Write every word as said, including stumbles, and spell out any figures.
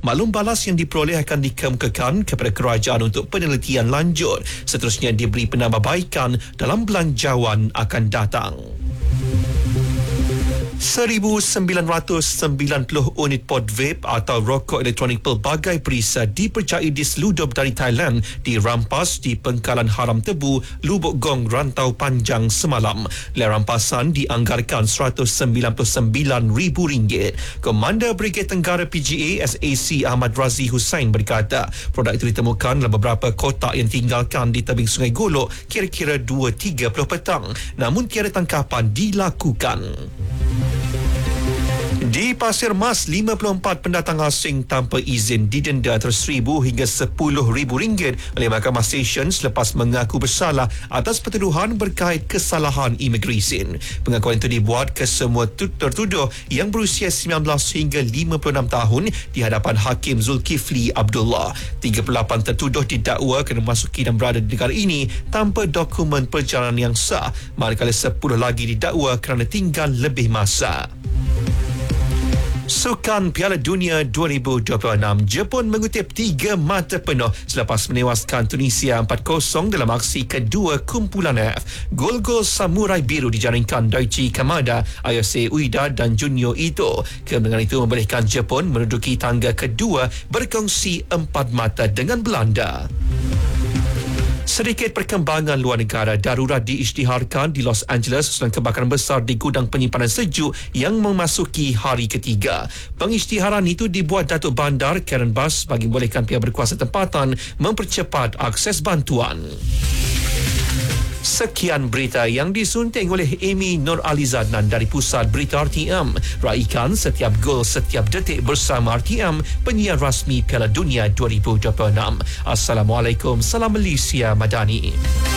Maklum balas yang diperoleh akan dikemukakan kepada kerajaan untuk penelitian lanjut. Seterusnya diberi penambahbaikan dalam belanjawan akan datang. seribu sembilan ratus sembilan puluh unit pod vape atau rokok elektronik pelbagai perisa dipercayai diseludup dari Thailand dirampas di Pengkalan Haram Tebu, Lubuk Gong, Rantau Panjang semalam. Nilai rampasan dianggarkan seratus sembilan puluh sembilan ribu ringgit. Komander Brigade Tenggara P G A S A C Ahmad Razi Hussain berkata, produk itu ditemukan dalam beberapa kotak yang ditinggalkan di tebing Sungai Golok kira-kira dua tiga puluh petang. Namun tiada tangkapan dilakukan. Di Pasir Mas, lima puluh empat pendatang asing tanpa izin didenda antara seribu hingga sepuluh ribu ringgit oleh Mahkamah Session selepas mengaku bersalah atas pertuduhan berkait kesalahan imigresen. Pengakuan itu dibuat ke semua tertuduh yang berusia sembilan belas hingga lima puluh enam tahun di hadapan Hakim Zulkifli Abdullah. tiga puluh lapan tertuduh didakwa kerana memasuki dan berada di negara ini tanpa dokumen perjalanan yang sah, manakala sepuluh lagi didakwa kerana tinggal lebih masa. Sukan Piala Dunia dua ribu dua puluh enam, Jepun mengutip tiga mata penuh selepas menewaskan Tunisia empat kosong dalam aksi kedua kumpulan F. Gol-gol Samurai Biru dijaringkan Daichi Kamada, Ayase Ueda dan Junyo Ito. Kemenangan itu membolehkan Jepun menduduki tangga kedua berkongsi empat mata dengan Belanda. Sedikit perkembangan luar negara. Darurat diisytiharkan di Los Angeles setelah kebakaran besar di gudang penyimpanan sejuk yang memasuki hari ketiga. Pengisytiharan itu dibuat Datuk Bandar Karen Bass bagi membolehkan pihak berkuasa tempatan mempercepat akses bantuan. Sekian berita yang disunting oleh Amy Nur Alizadnan dari Pusat Berita R T M. Raikan setiap gol setiap detik bersama R T M, penyiar rasmi Piala Dunia dua ribu dua puluh enam. Assalamualaikum, salam Malaysia Madani.